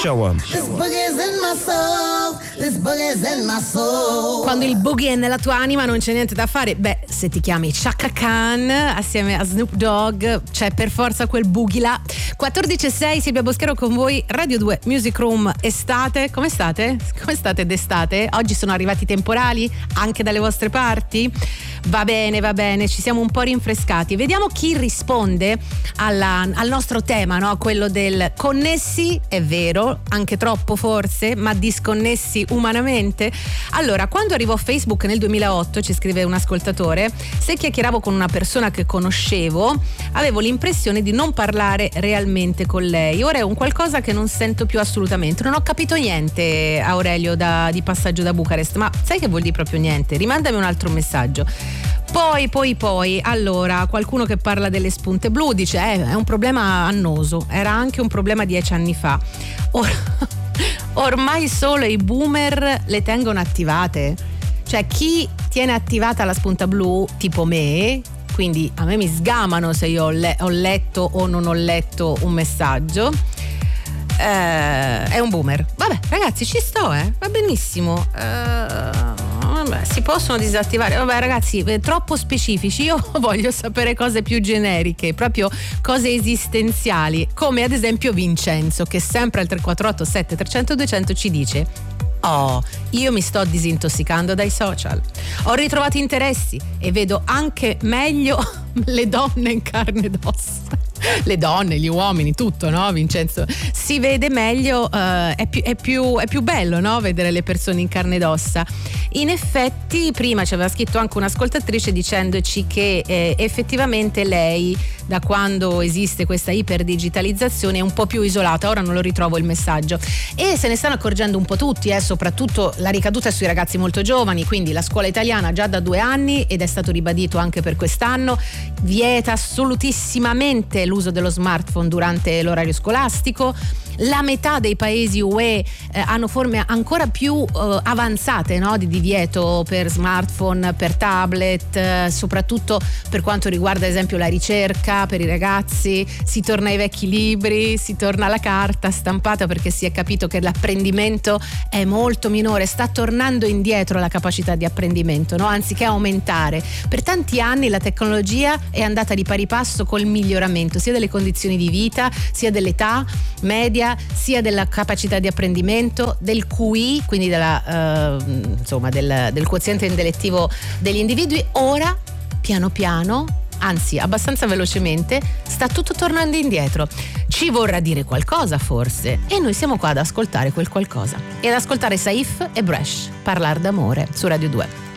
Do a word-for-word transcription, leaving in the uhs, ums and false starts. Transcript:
Show. This boogie's in my soul. This boogie's in my soul. Quando il boogie è nella tua anima non c'è niente da fare. Beh, se ti chiami Chaka Khan assieme a Snoop Dogg c'è per forza quel boogie là. quattordici e sei, Silvia Boschero con voi, Radio due Music Room estate. Come state? Come state d'estate? Oggi sono arrivati i temporali anche dalle vostre parti? Va bene, va bene, ci siamo un po' rinfrescati. Vediamo chi risponde alla, al nostro tema, no? Quello del connessi, è vero, anche troppo forse, ma disconnessi umanamente. Allora, quando arrivò Facebook nel duemilaotto, ci scrive un ascoltatore, se chiacchieravo con una persona che conoscevo, avevo l'impressione di non parlare realmente con lei. Ora è un qualcosa che non sento più assolutamente. Non ho capito niente, Aurelio, da, di passaggio da Bucarest, ma sai che vuol dire proprio niente? Rimandami un altro messaggio. Poi, poi, poi, allora, qualcuno che parla delle spunte blu dice eh, è un problema annoso, era anche un problema dieci anni fa. Or- ormai solo i boomer le tengono attivate. Cioè, chi tiene attivata la spunta blu, tipo me, quindi a me mi sgamano se io ho, le- ho letto o non ho letto un messaggio, eh, è un boomer. Vabbè, ragazzi, ci sto, eh, va benissimo. Eh... Vabbè, si possono disattivare. Vabbè, ragazzi, troppo specifici. Io voglio sapere cose più generiche, proprio cose esistenziali, come ad esempio Vincenzo, che sempre al tre quattro otto sette tre zero zero due zero zero ci dice: oh, io mi sto disintossicando dai social, ho ritrovato interessi e vedo anche meglio le donne in carne ed ossa. Le donne, gli uomini, tutto, no, Vincenzo? Si vede meglio, uh, è, più, è, più, è più bello, no, vedere le persone in carne ed ossa. In effetti, prima ci aveva scritto anche un'ascoltatrice dicendoci che eh, effettivamente lei, da quando esiste questa iperdigitalizzazione, è un po' più isolata. Ora non lo ritrovo il messaggio. E se ne stanno accorgendo un po' tutti, eh, soprattutto la ricaduta è sui ragazzi molto giovani, quindi la scuola italiana già da due anni, ed è stato ribadito anche per quest'anno, vieta assolutissimamente l'uso dello smartphone durante l'orario scolastico. La metà dei paesi U E eh, hanno forme ancora più eh, avanzate, no, di divieto per smartphone, per tablet, eh, soprattutto per quanto riguarda ad esempio la ricerca per i ragazzi. Si torna ai vecchi libri, si torna alla carta stampata, perché si è capito che l'apprendimento è molto minore, sta tornando indietro la capacità di apprendimento, no? Anziché aumentare. Per tanti anni la tecnologia è andata di pari passo col miglioramento sia delle condizioni di vita, sia dell'età media, sia della capacità di apprendimento, del Q I, quindi della, uh, insomma del, del quoziente intellettivo degli individui. Ora piano piano, anzi abbastanza velocemente, sta tutto tornando indietro. Ci vorrà dire qualcosa forse, e noi siamo qua ad ascoltare quel qualcosa e ad ascoltare Saif e Bresh, Parlar d'amore su Radio due.